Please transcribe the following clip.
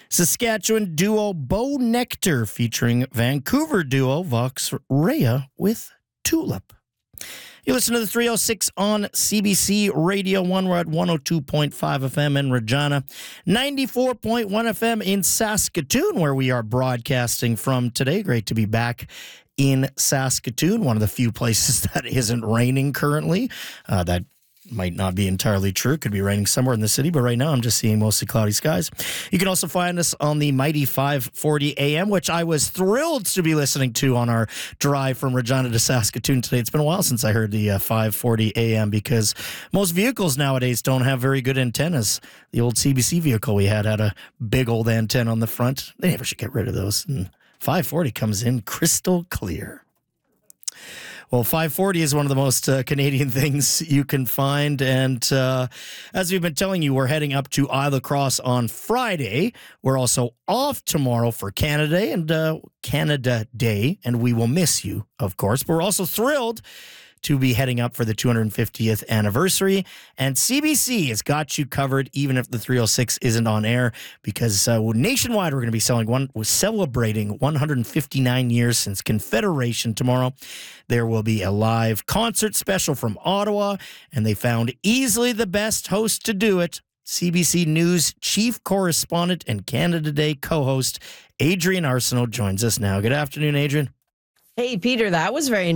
Saskatchewan duo Bo Nectar featuring Vancouver duo Vox Rea with Tulip. You listen to the 306 on CBC Radio 1. We're at 102.5 FM in Regina, 94.1 FM in Saskatoon, where we are broadcasting from today. Great to be back in Saskatoon, one of the few places that isn't raining currently. That might not be entirely true. Could be raining somewhere in the city, but right now I'm just seeing mostly cloudy skies. You can also find us on the mighty 540 AM, which I was thrilled to be listening to on our drive from Regina to Saskatoon today. It's been a while since I heard the 540 AM because most vehicles nowadays don't have very good antennas. The old CBC vehicle we had a big old antenna on the front. They never should get rid of those. And 540 comes in crystal clear. Well, 540 is one of the most Canadian things you can find. And as we've been telling you, we're heading up to Isle Cross on Friday. We're also off tomorrow for Canada Day, and we will miss you, of course. But we're also thrilled to be heading up for the 250th anniversary. And CBC has got you covered, even if the 306 isn't on air, because nationwide we're going to be celebrating 159 years since Confederation tomorrow. There will be a live concert special from Ottawa, and they found easily the best host to do it. CBC News chief correspondent and Canada Day co-host Adrienne Arsenault joins us now. Good afternoon, Adrienne. Hey, Peter, that was very